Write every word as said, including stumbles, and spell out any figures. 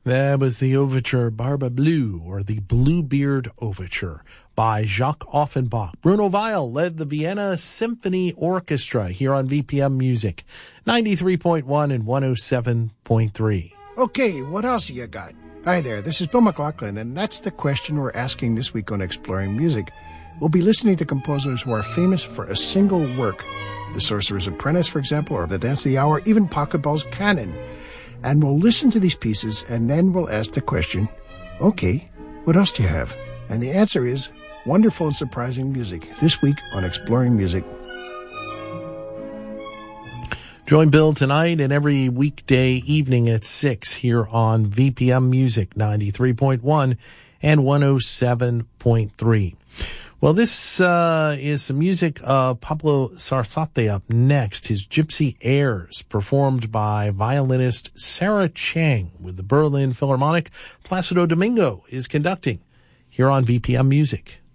That was the overture Barbe Bleue, or the Bluebeard Overture, by Jacques Offenbach. Bruno Weil led the Vienna Symphony Orchestra here on V P M Music, ninety-three point one and one oh seven point three. Okay, what else you got? Hi there, this is Bill McLaughlin, and that's the question we're asking this week on Exploring Music. We'll be listening to composers who are famous for a single work. The Sorcerer's Apprentice, for example, or The Dance of the Hour, even Pachelbel's Canon. And we'll listen to these pieces, and then we'll ask the question, okay, what else do you have? And the answer is wonderful and surprising music. This week on Exploring Music. Join Bill tonight and every weekday evening at six here on V P M Music, ninety-three point one and one oh seven point three. Well, this uh, is some music of Pablo Sarasate up next. His Gypsy Airs, performed by violinist Sarah Chang with the Berlin Philharmonic. Placido Domingo is conducting here on V P M Music.